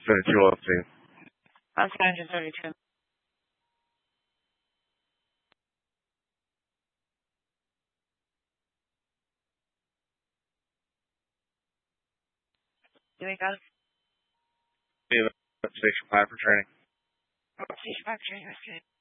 22 That's 932. Do we got Station 5 for training. Station 5 training, that's good.